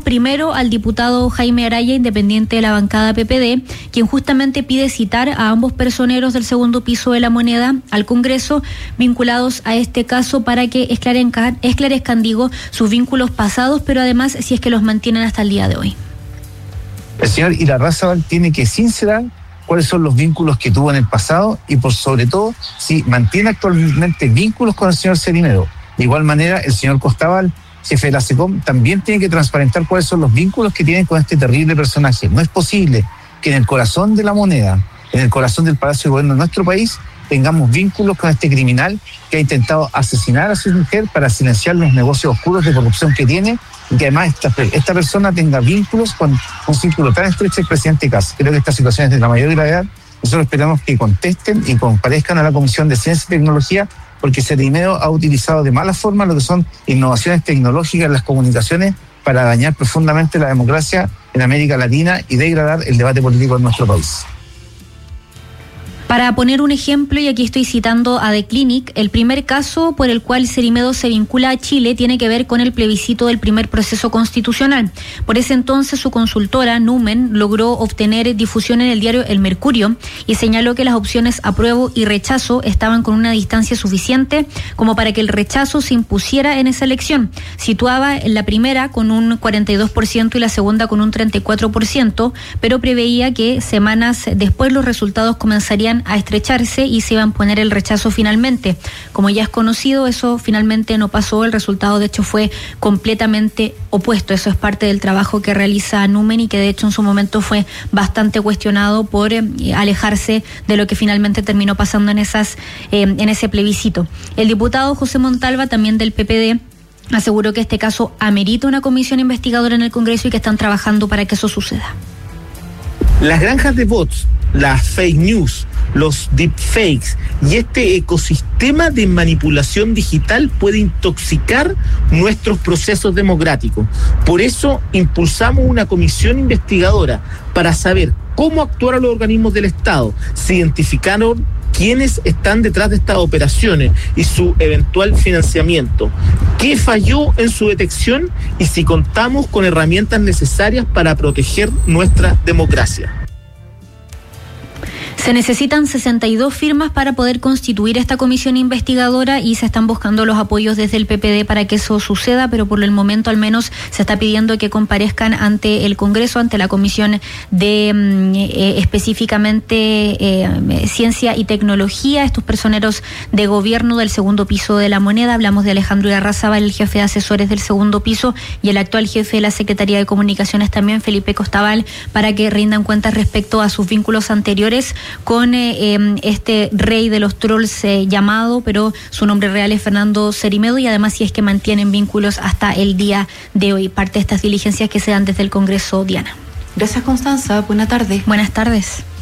primero al diputado Jaime Araya, independiente de la bancada PPD, quien justamente pide citar a ambos personeros del segundo piso de La Moneda al Congreso vinculados a este caso para que esclarezcan, sus vínculos pasados, pero además si es que los mantienen hasta el día de hoy. El señor Irarrázaval tiene que sincerar cuáles son los vínculos que tuvo en el pasado y por sobre todo si mantiene actualmente vínculos con el señor Cerimero. De igual manera, el señor Costabal, jefe de la SECOM, también tiene que transparentar cuáles son los vínculos que tienen con este terrible personaje. No es posible que en el corazón de La Moneda, en el corazón del Palacio de Gobierno de nuestro país, tengamos vínculos con este criminal que ha intentado asesinar a su mujer para silenciar los negocios oscuros de corrupción que tiene, y que además esta persona tenga vínculos con un círculo tan estrecho del presidente Kast. Creo que esta situación es de la mayor gravedad. Nosotros esperamos que contesten y comparezcan a la Comisión de Ciencia y Tecnología, porque Cerimero ha utilizado de mala forma lo que son innovaciones tecnológicas en las comunicaciones para dañar profundamente la democracia en América Latina y degradar el debate político en nuestro país. Para poner un ejemplo, y aquí estoy citando a The Clinic, el primer caso por el cual Cerimero se vincula a Chile tiene que ver con el plebiscito del primer proceso constitucional. Por ese entonces su consultora, Numen, logró obtener difusión en el diario El Mercurio y señaló que las opciones apruebo y rechazo estaban con una distancia suficiente como para que el rechazo se impusiera en esa elección. Situaba la primera con un 42% y la segunda con un 34%, pero preveía que semanas después los resultados comenzarían a estrecharse y se iba a imponer el rechazo finalmente. Como ya es conocido, eso finalmente no pasó. El resultado de hecho fue completamente opuesto. Eso es parte del trabajo que realiza Numen y que de hecho en su momento fue bastante cuestionado por alejarse de lo que finalmente terminó pasando en ese plebiscito. El diputado José Montalva, también del PPD, aseguró que este caso amerita una comisión investigadora en el Congreso y que están trabajando para que eso suceda. Las granjas de bots, las fake news, los deepfakes y este ecosistema de manipulación digital puede intoxicar nuestros procesos democráticos. Por eso impulsamos una comisión investigadora para saber cómo actuaron los organismos del Estado, se identificaron quiénes están detrás de estas operaciones y su eventual financiamiento, qué falló en su detección y si contamos con herramientas necesarias para proteger nuestra democracia. Se necesitan 62 firmas para poder constituir esta comisión investigadora y se están buscando los apoyos desde el PPD para que eso suceda, pero por el momento al menos se está pidiendo que comparezcan ante el Congreso, ante la Comisión de específicamente Ciencia y Tecnología, estos personeros de gobierno del segundo piso de La Moneda. Hablamos de Alejandro Irarrázaval, el jefe de asesores del segundo piso, y el actual jefe de la Secretaría de Comunicaciones también, Felipe Costabal, para que rindan cuentas respecto a sus vínculos anteriores con este rey de los trolls llamado, pero su nombre real es Fernando Cerimero, y además si es que mantienen vínculos hasta el día de hoy. Parte de estas diligencias que se dan desde el Congreso, Diana. Gracias, Constanza. Buena tarde. Buenas tardes.